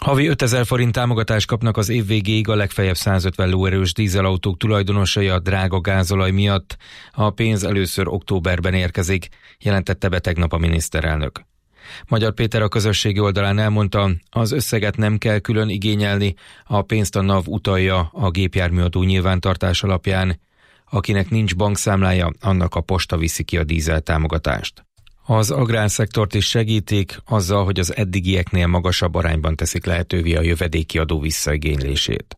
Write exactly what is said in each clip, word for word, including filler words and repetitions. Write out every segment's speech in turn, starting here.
Havi ötezer forint támogatást kapnak az év végéig a legfeljebb százötven lóerős dízelautók tulajdonosai a drága gázolaj miatt. A pénz először októberben érkezik, jelentette be tegnap a miniszterelnök. Magyar Péter a közösségi oldalán elmondta, az összeget nem kell külön igényelni, a pénzt a NAV utalja a gépjárműadó nyilvántartás alapján. Akinek nincs bankszámlája, annak a posta viszi ki a dízel támogatást. Az agrárszektort is segítik azzal, hogy az eddigieknél magasabb arányban teszik lehetővé a jövedéki adó visszaigénylését.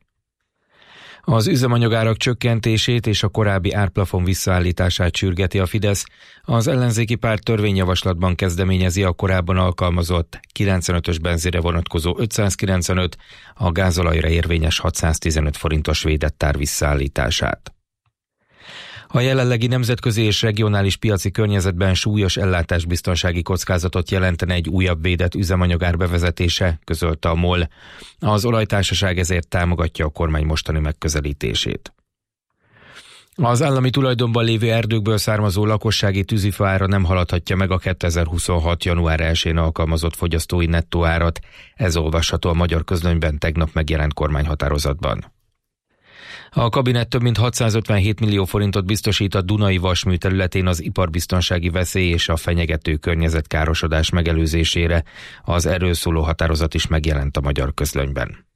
Az üzemanyagárak csökkentését és a korábbi árplafon visszaállítását sürgeti a Fidesz. Az ellenzéki párt törvényjavaslatban kezdeményezi a korábban alkalmazott kilencvenötös benzinre vonatkozó ötszázkilencvenöt, a gázolajra érvényes hatszáztizenöt forintos védett ár visszaállítását. A jelenlegi nemzetközi és regionális piaci környezetben súlyos ellátásbiztonsági kockázatot jelentene egy újabb védett üzemanyagár bevezetése, közölte a MOL. Az olajtársaság ezért támogatja a kormány mostani megközelítését. Az állami tulajdonban lévő erdőkből származó lakossági tűzifa ára nem haladhatja meg a kétezer-huszonhat. január elsején alkalmazott fogyasztói nettó árat. Ez olvasható a Magyar Közlönyben tegnap megjelent kormányhatározatban. A kabinet több mint hatszázötvenhét millió forintot biztosít a Dunai vasmű területén az iparbiztonsági veszély és a fenyegető környezetkárosodás megelőzésére. Az erről szóló határozat is megjelent a Magyar Közlönyben.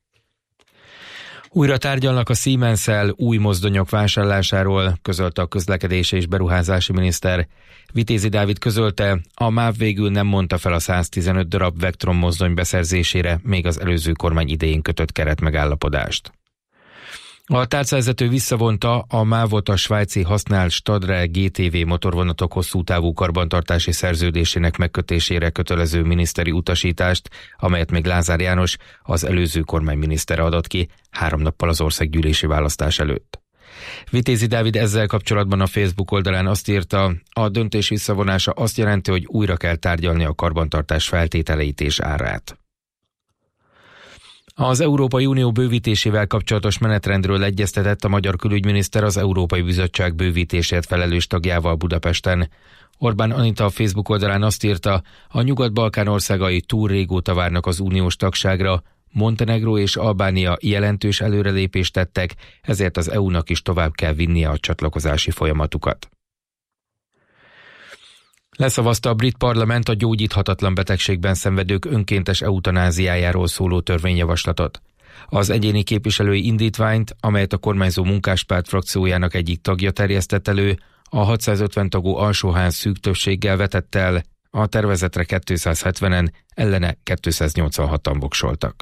Újra tárgyalnak a Siemens-szel új mozdonyok vásárlásáról, közölte a közlekedési és beruházási miniszter. Vitézi Dávid közölte, a MÁV végül nem mondta fel a száztizenöt darab Vectron mozdony beszerzésére még az előző kormány idején kötött keretmegállapodást. A tárcavezető visszavonta a mávot a svájci használt Stadler gé té vé motorvonatok hosszú távú karbantartási szerződésének megkötésére kötelező miniszteri utasítást, amelyet még Lázár János, az előző kormányminisztere adott ki három nappal az országgyűlési választás előtt. Vitézi Dávid ezzel kapcsolatban a Facebook oldalán azt írta, a döntés visszavonása azt jelenti, hogy újra kell tárgyalni a karbantartás feltételeit és árát. Az Európai Unió bővítésével kapcsolatos menetrendről egyeztetett a magyar külügyminiszter az Európai Bizottság bővítésért felelős tagjával Budapesten. Orbán Anita a Facebook oldalán azt írta, a Nyugat-Balkán országai túl régóta várnak az uniós tagságra, Montenegró és Albánia jelentős előrelépést tettek, ezért az é u-nak is tovább kell vinnie a csatlakozási folyamatukat. Leszavazta a brit parlament a gyógyíthatatlan betegségben szenvedők önkéntes eutanáziájáról szóló törvényjavaslatot. Az egyéni képviselői indítványt, amelyet a kormányzó munkáspárt frakciójának egyik tagja terjesztett elő, a hatszázötven tagú alsóház szűk többséggel vetett el, a tervezetre kétszázhetvenen, ellene kétszáznyolcvanhatan voksoltak.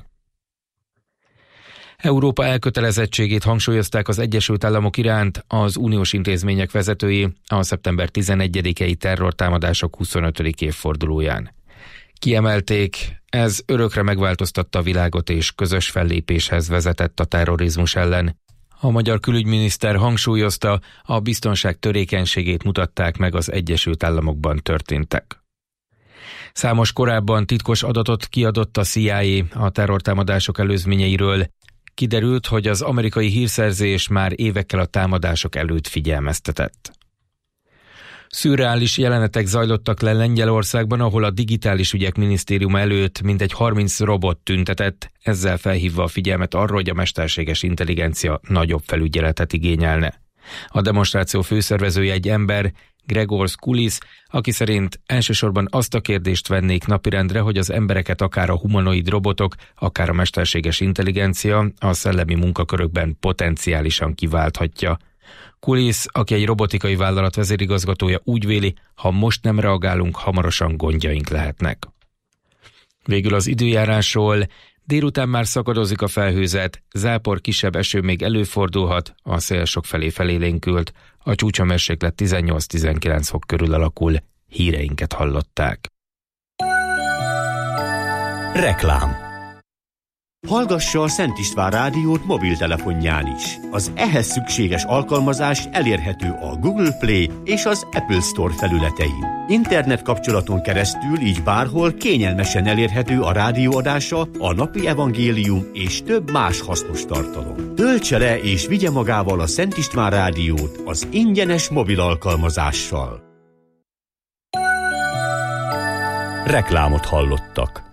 Európa elkötelezettségét hangsúlyozták az Egyesült Államok iránt az uniós intézmények vezetői a szeptember tizenegyedikei terrortámadások huszonötödik évfordulóján. Kiemelték, ez örökre megváltoztatta a világot és közös fellépéshez vezetett a terrorizmus ellen. A magyar külügyminiszter hangsúlyozta, a biztonság törékenységét mutatták meg az Egyesült Államokban történtek. Számos korábban titkos adatot kiadott a C I A a terrortámadások előzményeiről. Kiderült, hogy az amerikai hírszerzés már évekkel a támadások előtt figyelmeztetett. Szürreális jelenetek zajlottak le Lengyelországban, ahol a Digitális Ügyek Minisztériuma előtt mintegy harminc robot tüntetett, ezzel felhívva a figyelmet arra, hogy a mesterséges intelligencia nagyobb felügyeletet igényelne. A demonstráció főszervezője egy ember, Gregor Skulis, aki szerint elsősorban azt a kérdést vennék napirendre, hogy az embereket akár a humanoid robotok, akár a mesterséges intelligencia a szellemi munkakörökben potenciálisan kiválthatja. Kulis, aki egy robotikai vállalat vezérigazgatója, úgy véli, ha most nem reagálunk, hamarosan gondjaink lehetnek. Végül az időjárásról. Délután már szakadozik a felhőzet, zápor, kisebb eső még előfordulhat, a szél sokfelé felélénkült, a csúcshőmérséklet tizennyolc-tizenkilenc fok körül alakul. Híreinket hallották. Reklám. Hallgassa a Szent István rádiót mobiltelefonján is. Az ehhez szükséges alkalmazás elérhető a Google Play és az Apple Store felületein. Internet kapcsolaton keresztül így bárhol kényelmesen elérhető a rádióadása, a napi evangélium és több más hasznos tartalom. Töltse le és vigye magával a Szent István rádiót az ingyenes mobil alkalmazással. Reklámot hallottak.